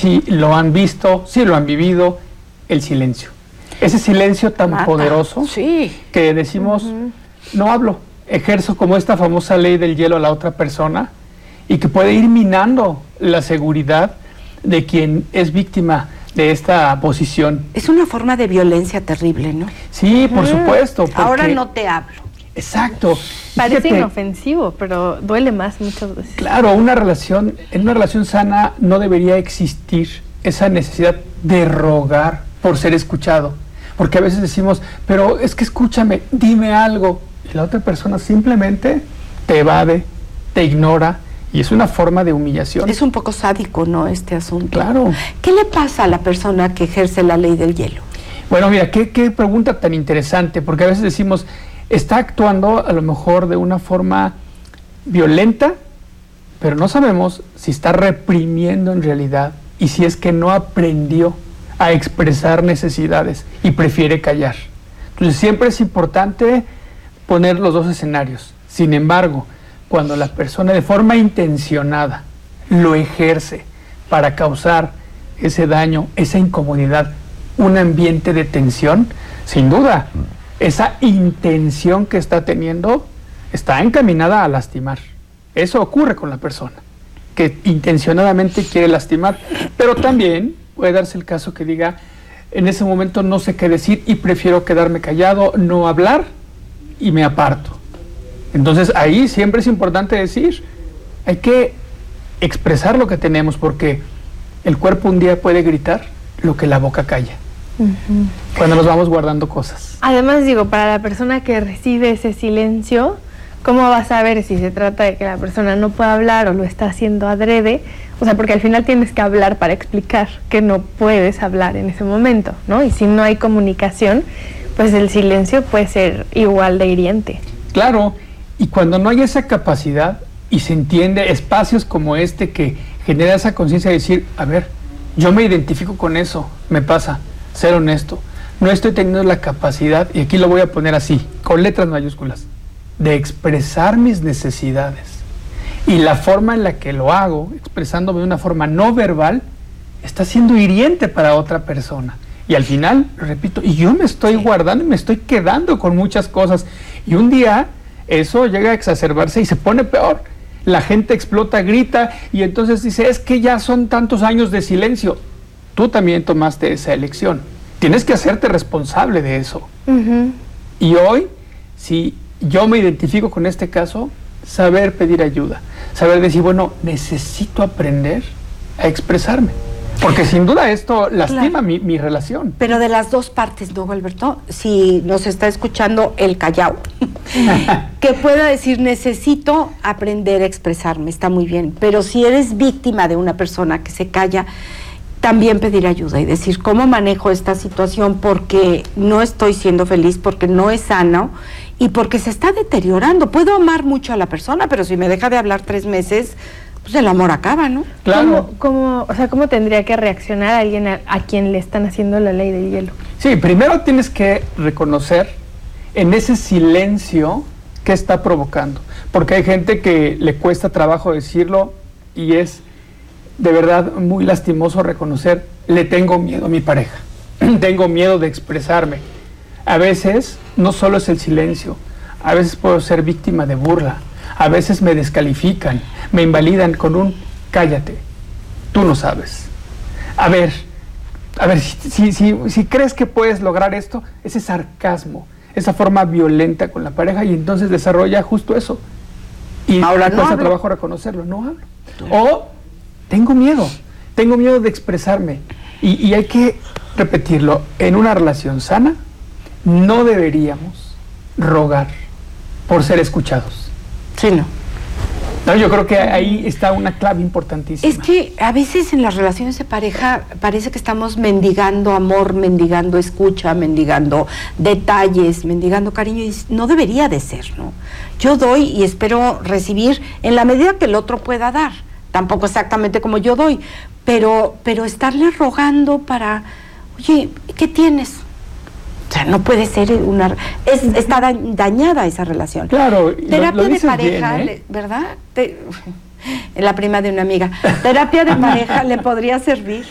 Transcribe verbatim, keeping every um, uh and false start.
si lo han visto, si lo han vivido, el silencio. Ese silencio tan Mata. poderoso Sí. que decimos, uh-huh. no hablo, ejerzo como esta famosa ley del hielo a la otra persona y que puede ir minando la seguridad de quien es víctima de esta posición. Es una forma de violencia terrible, ¿no? Sí, por uh-huh. supuesto. Porque... Ahora no te hablo. Exacto. Parece Fíjate, inofensivo, pero duele más muchas veces. Claro, una relación, en una relación sana no debería existir esa necesidad de rogar por ser escuchado. Porque a veces decimos, pero es que escúchame, dime algo. Y la otra persona simplemente te evade, te ignora, y es una forma de humillación. Es un poco sádico, ¿no?, este asunto. Claro. ¿Qué le pasa a la persona que ejerce la ley del hielo? Bueno, mira, qué, qué pregunta tan interesante, porque a veces decimos, está actuando a lo mejor de una forma violenta, pero no sabemos si está reprimiendo en realidad y si es que no aprendió a expresar necesidades y prefiere callar. Entonces siempre es importante poner los dos escenarios. Sin embargo, cuando la persona de forma intencionada lo ejerce para causar ese daño, esa incomodidad, un ambiente de tensión, sin duda, esa intención que está teniendo está encaminada a lastimar. Eso ocurre con la persona, que intencionadamente quiere lastimar, pero también puede darse el caso que diga, en ese momento no sé qué decir y prefiero quedarme callado, no hablar y me aparto. Entonces ahí siempre es importante decir, hay que expresar lo que tenemos, porque el cuerpo un día puede gritar lo que la boca calla. Uh-huh. Cuando nos vamos guardando cosas. Además, digo, para la persona que recibe ese silencio, ¿cómo va a saber si se trata de que la persona no puede hablar o lo está haciendo adrede? O sea, porque al final tienes que hablar para explicar que no puedes hablar en ese momento, ¿no? Y si no hay comunicación, pues el silencio puede ser igual de hiriente. Claro, y cuando no hay esa capacidad y se entiende espacios como este que genera esa conciencia de decir, a ver, yo me identifico con eso, me pasa, ser honesto, no estoy teniendo la capacidad, y aquí lo voy a poner así, con letras mayúsculas, de expresar mis necesidades. Y la forma en la que lo hago, expresándome de una forma no verbal, está siendo hiriente para otra persona. Y al final, repito, y yo me estoy guardando y me estoy quedando con muchas cosas. Y un día eso llega a exacerbarse y se pone peor. La gente explota, grita, y entonces dice, es que ya son tantos años de silencio. Tú también tomaste esa elección. Tienes que hacerte responsable de eso. Uh-huh. Y hoy, si yo me identifico con este caso, saber pedir ayuda, saber decir, bueno, necesito aprender a expresarme, porque sin duda esto lastima claro. mi, mi relación. Pero de las dos partes, ¿no, Alberto? Si nos está escuchando el callao, que pueda decir, necesito aprender a expresarme, está muy bien, pero si eres víctima de una persona que se calla, también pedir ayuda y decir, ¿cómo manejo esta situación? Porque no estoy siendo feliz, porque no es sano y porque se está deteriorando. Puedo amar mucho a la persona, pero si me deja de hablar tres meses, pues el amor acaba, ¿no? Claro. ¿Cómo, cómo, o sea, ¿cómo tendría que reaccionar alguien a, a quien le están haciendo la ley del hielo? Sí, primero tienes que reconocer en ese silencio qué está provocando. Porque hay gente que le cuesta trabajo decirlo y es de verdad muy lastimoso reconocer, le tengo miedo a mi pareja, tengo miedo de expresarme. A veces no solo es el silencio, a veces puedo ser víctima de burla, a veces me descalifican, me invalidan con un cállate, tú no sabes. A ver, a ver, si, si, si, si crees que puedes lograr esto, ese sarcasmo, esa forma violenta con la pareja, y entonces desarrolla justo eso. Y ahora no cuesta trabajo reconocerlo, no hablo. O tengo miedo, tengo miedo de expresarme. Y, y hay que repetirlo, en una relación sana no deberíamos rogar por ser escuchados. Sí, no. No, yo creo que ahí está una clave importantísima. Es que a veces en las relaciones de pareja parece que estamos mendigando amor, mendigando escucha, mendigando detalles, mendigando cariño, y no debería de ser, ¿no? Yo doy y espero recibir en la medida que el otro pueda dar, tampoco exactamente como yo doy, pero, pero estarle rogando para, oye, ¿qué tienes? O sea, no puede ser una... Es, está dañada esa relación. Claro. Terapia lo, lo de pareja, bien, ¿eh? ¿verdad? Te, la prima de una amiga. Terapia de pareja le podría servir.